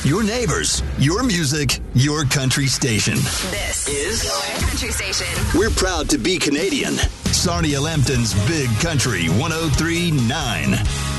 Your neighbors, your music, your country station. This is your country station. We're proud to be Canadian. Sarnia Lambton's Big Country 103.9.